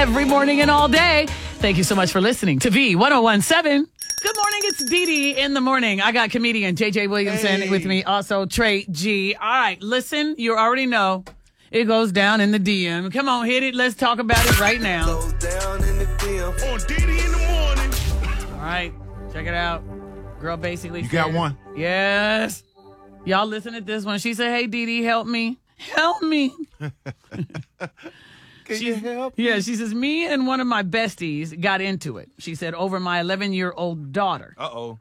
every morning and all day. Thank you so much for listening to V1017. Good morning, it's Dee Dee in the morning. I got comedian JJ Williamson with me, also Trey G. All right, listen, you already know it goes down in the DM. Come on, hit it. Let's talk about it right now. Goes down in the DM. On Dee Dee in the morning. All right, check it out. Girl basically You said, got one? Yes. Y'all listen to this one. She said, hey, Dee Dee, help me. Help me. Can you help? Yeah, she says, me and one of my besties got into it. She said, over my 11-year-old daughter. Uh-oh.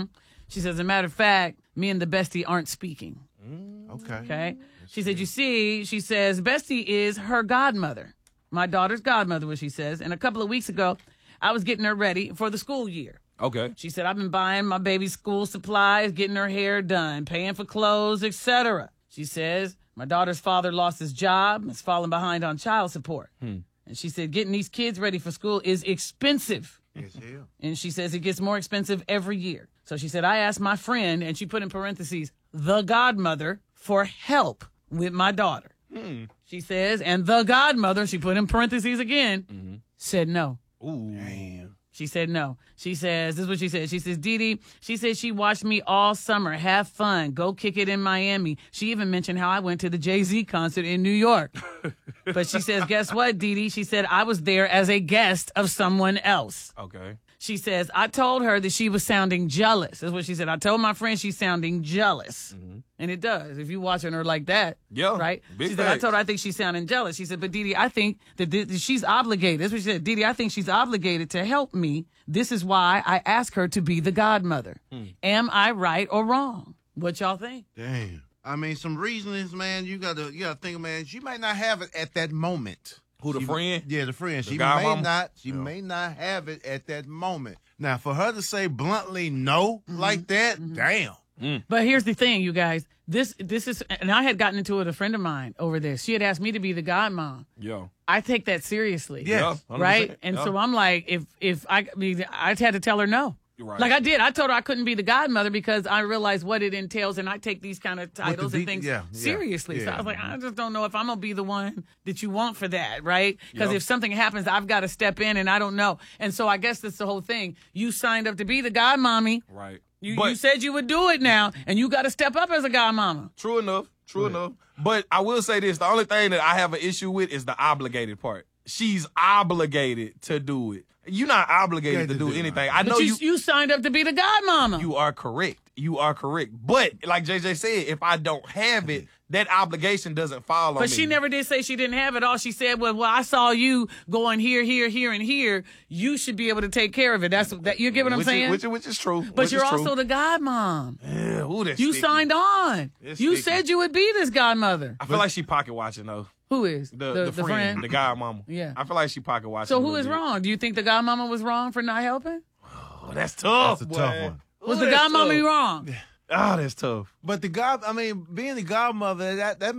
She says, as a matter of fact, me and the bestie aren't speaking. Okay. Okay? She said, you see, she says, bestie is her godmother. My daughter's godmother, what she says. And a couple of weeks ago, I was getting her ready for the school year. Okay. She said, I've been buying my baby's school supplies, getting her hair done, paying for clothes, etc. She says, my daughter's father lost his job, is falling behind on child support. And she said, getting these kids ready for school is expensive. Yes, hell. And she says it gets more expensive every year. So she said, I asked my friend, and she put in parentheses, the godmother, for help with my daughter. She says, and the godmother, she put in parentheses again, said no. Ooh. Damn. She said no. She says, this is what she said. She says, Dee Dee, she said she watched me all summer, have fun, go kick it in Miami. She even mentioned how I went to the Jay-Z concert in New York. But she says, guess what, Dee Dee? She said, I was there as a guest of someone else. Okay. She says, I told her that she was sounding jealous. That's what she said. I told my friend she's sounding jealous. And it does. If you watching her like that. Yeah, Right? big She said, I facts. told her I think she's sounding jealous. She said, but Dee Dee, I think that she's obligated. That's what she said. Dee Dee, I think she's obligated to help me. This is why I asked her to be the godmother. Am I right or wrong? What y'all think? Damn. I mean, some reasonings, man. You gotta think, man. She might not have it at that moment. Who, the friend? Yeah, the friend. The She godmama? may not. She may not have it at that moment. Now, for her to say bluntly no like that, damn. But here's the thing, you guys. This is, and I had gotten into it with a friend of mine over this. She had asked me to be the godmom. Yeah. I take that seriously. Yeah. 100%. Right? And Yeah. so I'm like, if I mean, I had to tell her no. Right. Like I did. I told her I couldn't be the godmother because I realized what it entails, and I take these kind of titles and things seriously. So I was like, I just don't know if I'm going to be the one that you want for that, right? Because if something happens, I've got to step in, and I don't know. And so I guess that's the whole thing. You signed up to be the godmommy. Right. You said you would do it now, and you got to step up as a godmama. True enough. True enough. But I will say this. The only thing that I have an issue with is the obligated part. She's obligated to do it. You're not obligated to do anything. I know But you signed up to be the godmama. You are correct. You are correct. But like JJ said, if I don't have it, that obligation doesn't fall on me. But she never did say she didn't have it. All she said was, well, I saw you going here, and here. You should be able to take care of it. That's that. You get what I'm saying? Which is true. But you're also the godmom. Yeah, ooh, that's You sticky. signed on. It's You sticky. said you would be this godmother. I feel like she pocket watching though. Who is? The friend, the godmama. Yeah. I feel like she pocket watching. So a who little is bit. wrong? Do you think the godmama was wrong for not helping? Oh, that's tough. That's a boy. tough one. Was Ooh, the that's godmama tough. wrong? Oh, that's tough. But being the godmother,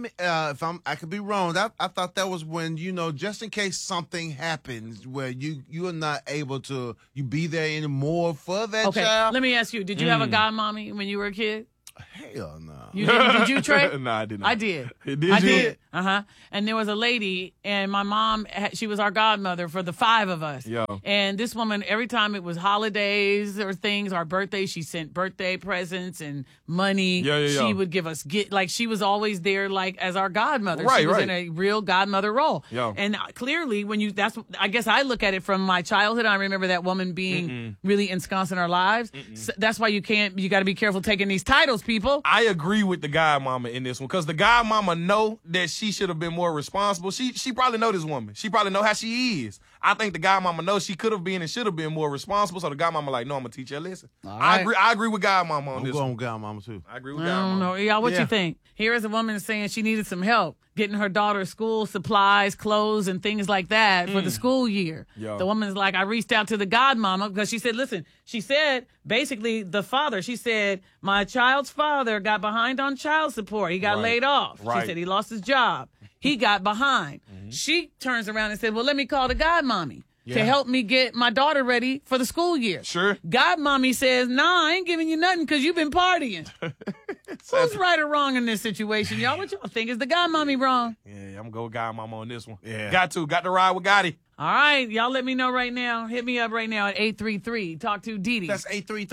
if I could be wrong, I thought that was when, just in case something happens where you are not able to be there anymore for that Okay, child. let me ask you. Did you have a godmommy when you were a kid? Hell no. You didn't? Did you, Trey? No, I did not. I did. Did I you? did. And there was a lady, and my mom, she was our godmother for the 5 of us. Yeah. And this woman, every time it was holidays or things, our birthdays, she sent birthday presents and money. Yeah. She would give us she was always there, like as our godmother. Right, she was right. in a real godmother role. Yeah. And clearly, I guess I look at it from my childhood. I remember that woman being really ensconced in our lives. So that's why you got to be careful taking these titles, people. I agree with the godmama in this one because the godmama know that she should have been more responsible. She probably know this woman. She probably know how she is. I think the godmama knows she could have been and should have been more responsible. So the godmama like, no, I'm gonna teach her a lesson. right. I agree with godmama on I'm this going one. with godmama too. I agree with I godmama. don't know. Y'all, what Yeah. you think? Here is a woman saying she needed some help getting her daughter school supplies, clothes, and things like that for the school year. Yeah. The woman's like, I reached out to the godmama because she said, listen, she said, basically, the father, she said, my child's father got behind on child support. He got Right. laid off. Right. She said he lost his job. He got behind. She turns around and said, well, let me call the godmommy to help me get my daughter ready for the school year. Sure. Godmommy says, nah, I ain't giving you nothing because you've been partying. Who's right or wrong in this situation, y'all? What y'all think? Is the godmommy wrong? Yeah, I'm going to go with godmama on this one. Yeah. Got to ride with Gotti. All right, y'all let me know right now. Hit me up right now at 833. Talk to Dee Dee. That's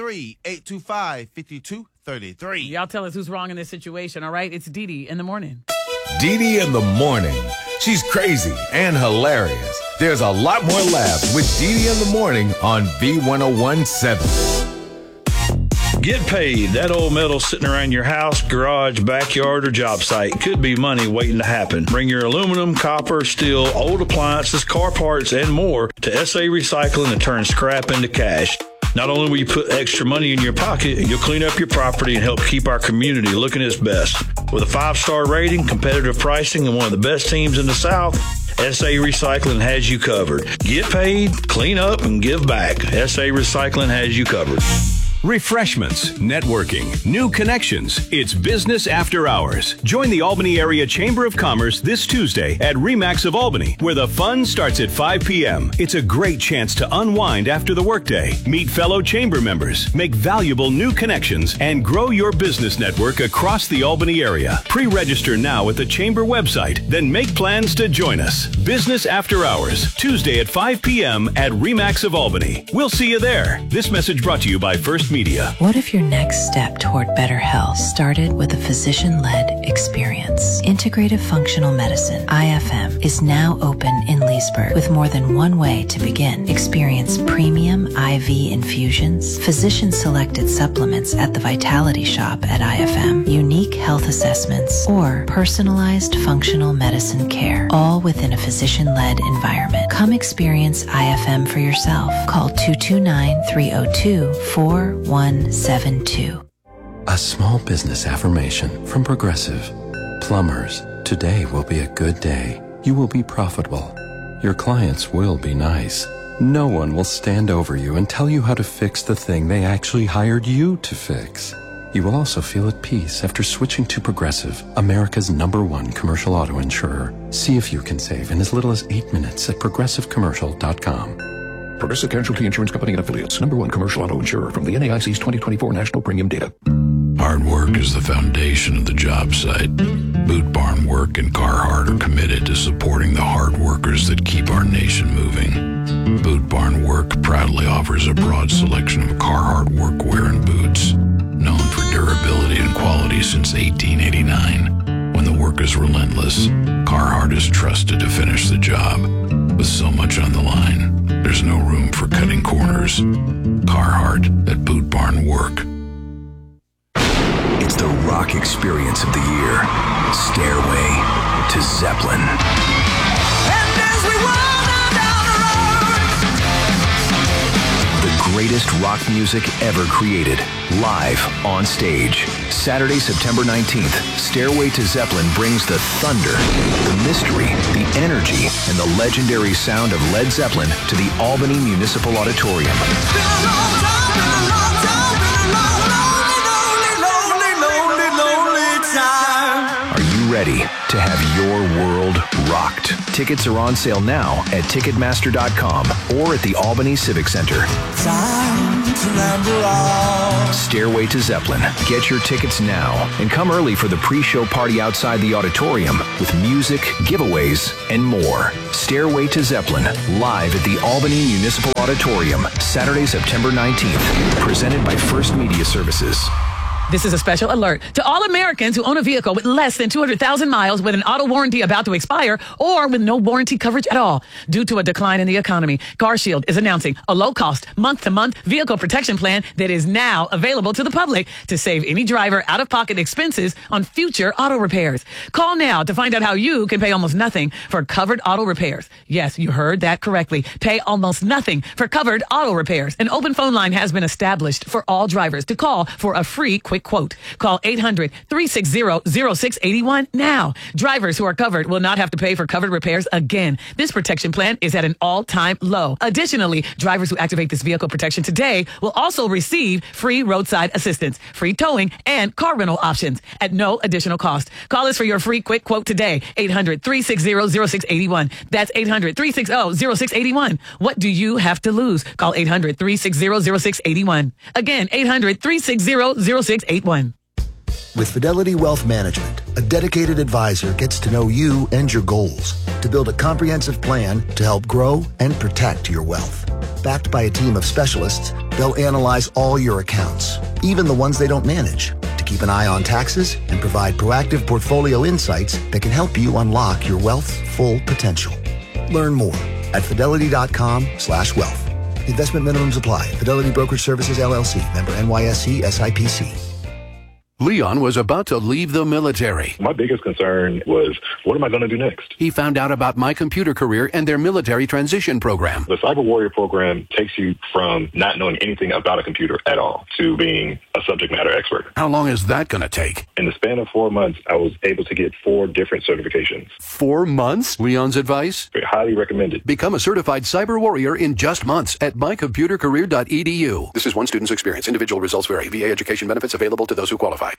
833-825-5233. Y'all tell us who's wrong in this situation, all right? It's Dee Dee in the morning. Dee Dee in the morning. She's crazy and hilarious. There's a lot more laughs with Dee Dee in the morning on B1017. Get paid. That old metal sitting around your house, garage, backyard, or job site could be money waiting to happen. Bring your aluminum, copper, steel, old appliances, car parts, and more to SA Recycling and turn scrap into cash. Not only will you put extra money in your pocket, you'll clean up your property and help keep our community looking its best. With a 5-star rating, competitive pricing, and one of the best teams in the South, SA Recycling has you covered. Get paid, clean up, and give back. SA Recycling has you covered. Refreshments, networking, new connections. It's Business After Hours. Join the Albany Area Chamber of Commerce this Tuesday at RE/MAX of Albany, where the fun starts at 5 p.m. It's a great chance to unwind after the workday, meet fellow chamber members, make valuable new connections, and grow your business network across the Albany area. Pre-register now at the chamber website, then make plans to join us. Business After Hours, Tuesday at 5 p.m. at RE/MAX of Albany. We'll see you there. This message brought to you by First Media. What if your next step toward better health started with a physician-led experience? Integrative Functional Medicine, IFM, is now open in Leesburg with more than one way to begin. Experience premium IV infusions, physician-selected supplements at the Vitality Shop at IFM, unique health assessments, or personalized functional medicine care, all within a physician-led environment. Come experience IFM for yourself. Call 229-302-4172. A small business affirmation from Progressive. Plumbers, today will be a good day. You will be profitable. Your clients will be nice. No one will stand over you and tell you how to fix the thing they actually hired you to fix. You will also feel at peace after switching to Progressive, America's #1 commercial auto insurer. See if you can save in as little as 8 minutes at progressivecommercial.com. Progressive Casualty Insurance Company and Affiliates, #1 commercial auto insurer from the NAIC's 2024 National Premium Data. Hard work is the foundation of the job site. Boot Barn Work and Carhartt are committed to supporting the hard workers that keep our nation moving. Boot Barn Work proudly offers a broad selection of Carhartt workwear and boots, known for durability and quality since 1889. When the work is relentless, Carhartt is trusted to finish the job. With so much on the line, there's no room for cutting corners. Carhartt at Boot Barn Work. It's the rock experience of the year. Stairway to Zeppelin. And as we wander down the road, the greatest rock music ever created, live on stage. Saturday, September 19th, Stairway to Zeppelin brings the thunder, the mystery, the energy, and the legendary sound of Led Zeppelin to the Albany Municipal Auditorium. Are you ready to have your world rocked? Tickets are on sale now at Ticketmaster.com or at the Albany Civic Center. time to number all. Stairway to Zeppelin. Get your tickets now and come early for the pre-show party outside the auditorium with music, giveaways, and more. Stairway to Zeppelin, live at the Albany Municipal Auditorium, Saturday, September 19th. Presented by First Media Services. This is a special alert to all Americans who own a vehicle with less than 200,000 miles with an auto warranty about to expire or with no warranty coverage at all. Due to a decline in the economy, CarShield is announcing a low-cost, month-to-month vehicle protection plan that is now available to the public to save any driver out-of-pocket expenses on future auto repairs. Call now to find out how you can pay almost nothing for covered auto repairs. Yes, you heard that correctly. Pay almost nothing for covered auto repairs. An open phone line has been established for all drivers to call for a free quick quote. Call 800-360-0681 now. Drivers who are covered will not have to pay for covered repairs again. This protection plan is at an all-time low. Additionally, drivers who activate this vehicle protection today will also receive free roadside assistance, free towing, and car rental options at no additional cost. Call us for your free quick quote today. 800-360-0681. That's 800-360-0681. What do you have to lose? Call 800-360-0681. Again, 800-360-0681. With Fidelity Wealth Management, a dedicated advisor gets to know you and your goals to build a comprehensive plan to help grow and protect your wealth. Backed by a team of specialists, they'll analyze all your accounts, even the ones they don't manage, to keep an eye on taxes and provide proactive portfolio insights that can help you unlock your wealth's full potential. Learn more at fidelity.com/wealth. Investment minimums apply. Fidelity Brokerage Services, LLC. Member NYSE SIPC. Leon was about to leave the military. My biggest concern was, what am I going to do next? He found out about My Computer Career and their military transition program. The Cyber Warrior program takes you from not knowing anything about a computer at all to being a subject matter expert. How long is that going to take? In the span of 4 months, I was able to get 4 different certifications. 4 months? Leon's advice? Highly recommended. Become a certified cyber warrior in just months at mycomputercareer.edu. This is one student's experience. Individual results vary. VA education benefits available to those who qualify.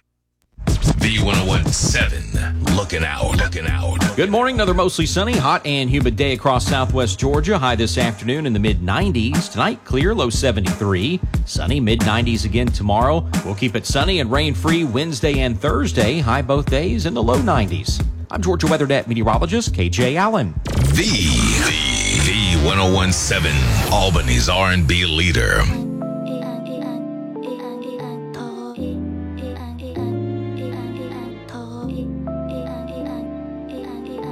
V1017, looking out. Good morning. Another mostly sunny, hot and humid day across southwest Georgia. High this afternoon in the mid-90s. Tonight, clear, low 73. Sunny, mid-90s again tomorrow. We'll keep it sunny and rain-free Wednesday and Thursday. High both days in the low 90s. I'm Georgia WeatherNet meteorologist KJ Allen. V1017, Albany's R&B leader.